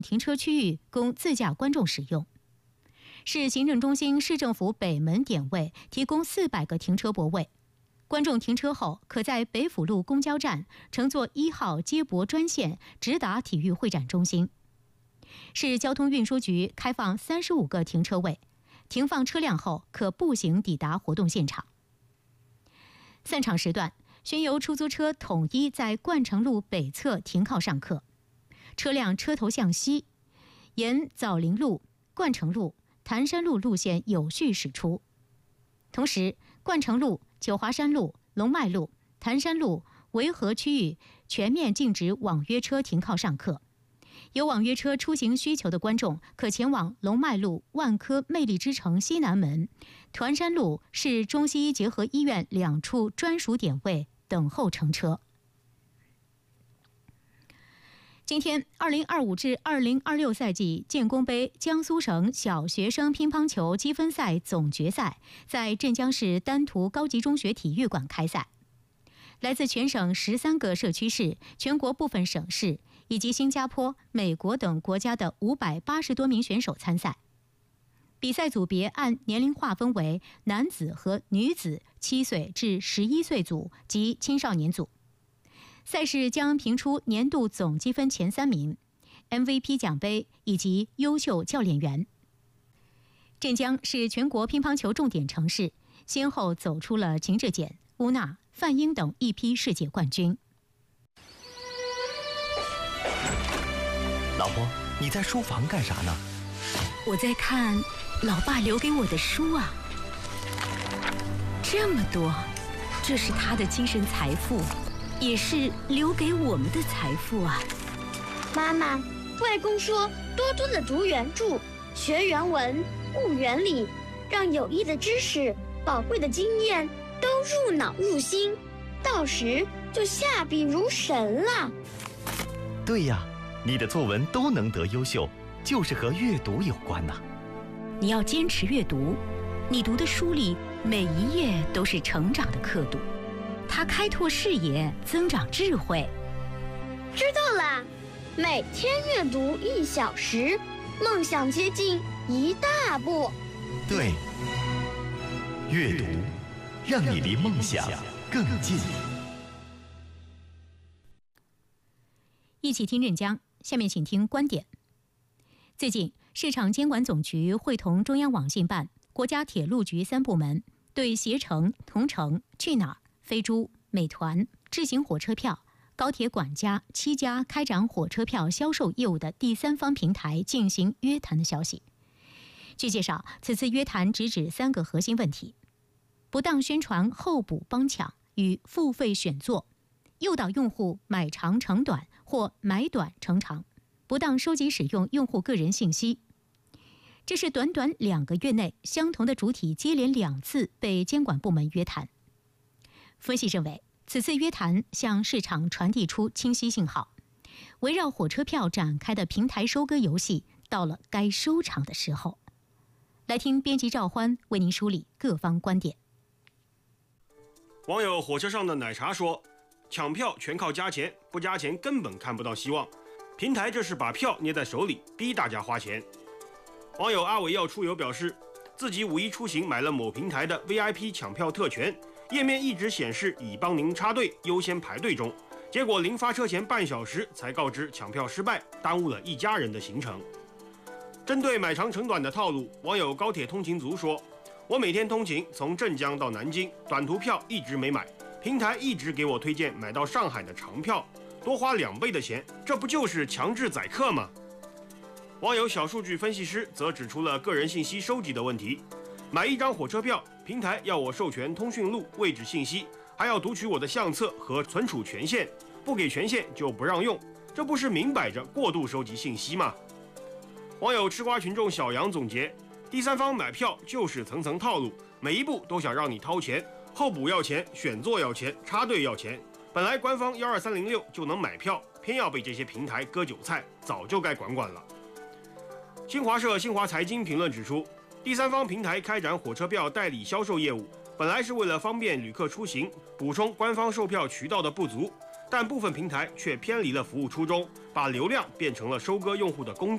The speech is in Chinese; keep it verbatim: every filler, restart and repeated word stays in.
停车区域供自驾观众使用。市行政中心市政府北门点位提供四百个停车泊位，观众停车后可在北辅路公交站乘坐一号接驳专线直达体育会展中心。市交通运输局开放三十五个停车位，停放车辆后可步行抵达活动现场。散场时段，巡游出租车统一在冠城路北侧停靠上客，车辆车头向西，沿枣林路、冠城路、潭山路路线有序驶出。同时，冠城路、九华山路、龙脉路、潭山路、维和区域全面禁止网约车停靠上客。有网约车出行需求的观众可前往龙脉路万科魅力之城西南门、团山路市中西医结合医院两处专属点位等候乘车。今天二零二五至二零二六赛季建功杯江苏省小学生乒乓球积分赛总决赛在镇江市丹徒高级中学体育馆开赛。来自全省十三个社区市、全国部分省市以及新加坡、美国等国家的五百八十多名选手参赛。比赛组别按年龄划分为男子和女子七岁至十一岁组及青少年组。赛事将评出年度总积分前三名、M V P 奖杯以及优秀教练员。镇江是全国乒乓球重点城市，先后走出了秦志简、乌娜、范英等一批世界冠军。 老婆，你在书房干啥呢？ 我在看老爸留给我的书啊，这么多，这是他的精神财富，也是留给我们的财富啊。 妈妈，外公说多多的读原著，学原文，悟原理，让有益的知识、宝贵的经验都入脑入心，到时就下笔如神了。 对呀，你的作文都能得优秀，就是和阅读有关呐。 你要坚持阅读，你读的书里每一页都是成长的刻度，它开拓视野，增长智慧。 知道啦，每天阅读一小时，梦想接近一大步。 对，阅读让你离梦想更近。 一起听镇江，下面请听观点。最近，市场监管总局会同中央网信办、国家铁路局三部门，对携程、同程、去哪儿、飞猪、美团、智行火车票、高铁管家七家开展火车票销售业务的第三方平台进行约谈的消息。据介绍，此次约谈直指三个核心问题：不当宣传候补帮抢与付费选座，诱导用户买长乘短或买短乘长，不当收集使用用户个人信息。这是短短两个月内相同的主体接连两次被监管部门约谈。分析认为，此次约谈向市场传递出清晰信号，围绕火车票展开的平台收割游戏到了该收场的时候。来听编辑赵欢为您梳理各方观点。 网友火车上的奶茶说，抢票全靠加钱，不加钱根本看不到希望，平台这是把票捏在手里，逼大家花钱。网友阿伟要出游表示，自己五一出行买了某平台的 V I P 抢票特权，页面一直显示已帮您插队，优先排队中，结果临发车前半小时才告知抢票失败，耽误了一家人的行程。针对买长乘短的套路，网友高铁通勤族说，我每天通勤从镇江到南京，短途票一直没买，平台一直给我推荐买到上海的长票，多花两倍的钱，这不就是强制宰客吗？网友小数据分析师则指出了个人信息收集的问题，买一张火车票，平台要我授权通讯录、位置信息，还要读取我的相册和存储权限，不给权限就不让用，这不是明摆着过度收集信息吗？网友吃瓜群众小杨总结，第三方买票就是层层套路，每一步都想让你掏钱，候补要钱，选座要钱，插队要钱。本来官方一二三零六就能买票，偏要被这些平台割韭菜，早就该管管了。新华社新华财经评论指出，第三方平台开展火车票代理销售业务，本来是为了方便旅客出行，补充官方售票渠道的不足，但部分平台却偏离了服务初衷，把流量变成了收割用户的工具。